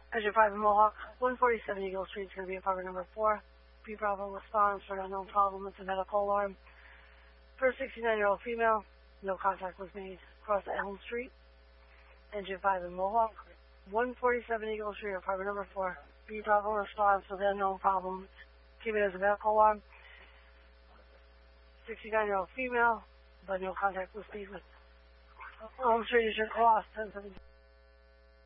Engine 5 in Mohawk, 147 Eagle Street is going to be apartment number 4. B Bravo response for an unknown problem with the medical alarm. For a 69-year-old female, no contact was made. Across Elm Street. Engine 5 in Mohawk, 147 Eagle Street, apartment number 4. B Bravo response with an unknown problem. Keeping as a medical alarm. 69-year-old female, but no contact was made with Elm Street is your cost. 1017.